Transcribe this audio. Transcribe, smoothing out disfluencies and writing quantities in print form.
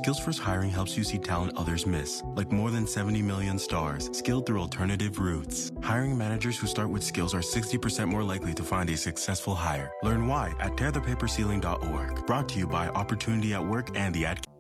Skills First Hiring helps you see talent others miss, like more than 70 million stars, skilled through alternative routes. Hiring managers who start with skills are 60% more likely to find a successful hire. Learn why at tearthepaperceiling.org. Brought to you by Opportunity at Work and the Ad